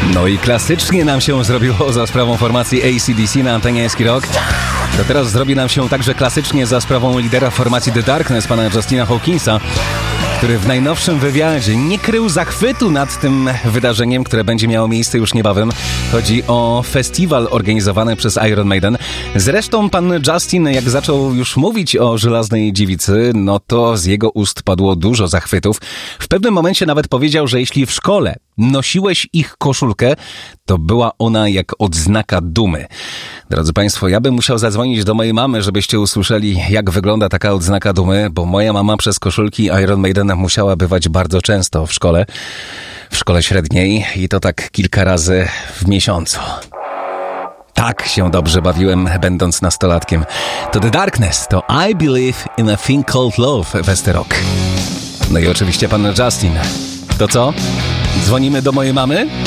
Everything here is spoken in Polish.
No i klasycznie nam się zrobiło za sprawą formacji AC/DC na antenie Eski Rock. To teraz zrobi nam się także klasycznie za sprawą lidera formacji The Darkness, pana Justina Hawkinsa, który w najnowszym wywiadzie nie krył zachwytu nad tym wydarzeniem, które będzie miało miejsce już niebawem. Chodzi o festiwal organizowany przez Iron Maiden. Zresztą pan Justin, jak zaczął już mówić o Żelaznej Dziewicy, no to z jego ust padło dużo zachwytów. W pewnym momencie nawet powiedział, że jeśli w szkole nosiłeś ich koszulkę, to była ona jak odznaka dumy. Drodzy państwo, ja bym musiał zadzwonić do mojej mamy, żebyście usłyszeli, jak wygląda taka odznaka dumy, bo moja mama przez koszulki Iron Maiden musiała bywać bardzo często w szkole średniej i to tak kilka razy w miesiącu. Tak się dobrze bawiłem, będąc nastolatkiem. To The Darkness, to I Believe in a Thing Called Love w Eski Rock. No i oczywiście pan Justin. To co? Dzwonimy do mojej mamy?